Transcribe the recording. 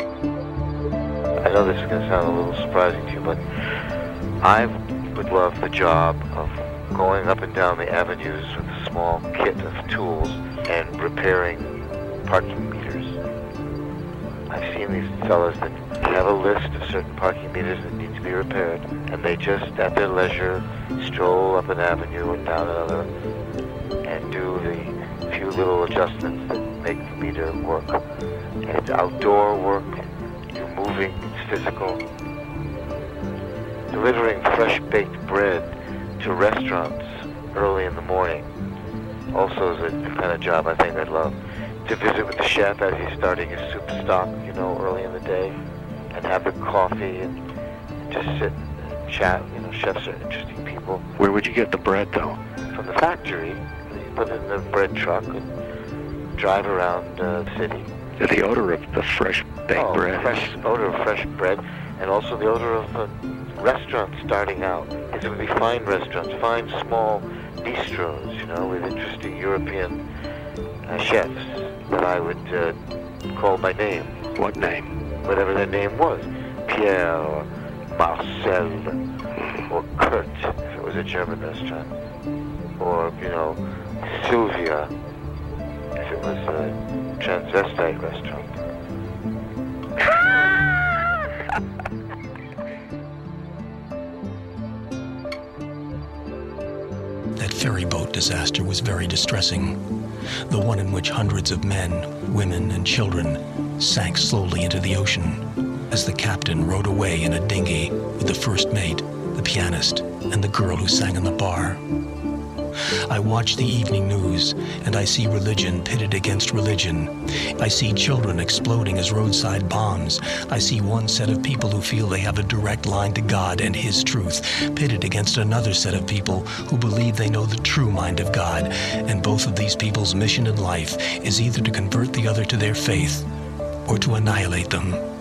I know this is going to sound a little surprising to you, but I would love the job of going up and down the avenues with a small kit of tools and repairing parking meters. I've seen these fellas that have a list of certain parking meters that need to be repaired, and they just, at their leisure, stroll up an avenue and down another and do the few little adjustments that make the meter work. And it's outdoor work, you're moving, it's physical. Delivering fresh-baked bread to restaurants early in the morning also is a kind of job I think I'd love. To visit with the chef as he's starting his soup stock, early in the day, and have the coffee and just sit and chat. Chefs are interesting people. Where would you get the bread, though? From the factory. You put it in the bread truck and drive around the city. The odor of the fresh-baked bread. Odor of fresh bread, and also the odor of restaurants starting out. It's going to be fine restaurants, fine small bistros, with interesting European chefs that I would call by name. What name? Whatever their name was. Pierre, or Marcel, or Kurt, if it was a German restaurant. Or, Sylvia, if it was a transvestite restaurant. That ferry boat disaster was very distressing. The one in which hundreds of men, women, and children sank slowly into the ocean as the captain rowed away in a dinghy with the first mate, the pianist, and the girl who sang in the bar. I watch the evening news, and I see religion pitted against religion. I see children exploding as roadside bombs. I see one set of people who feel they have a direct line to God and His truth, pitted against another set of people who believe they know the true mind of God, and both of these people's mission in life is either to convert the other to their faith or to annihilate them.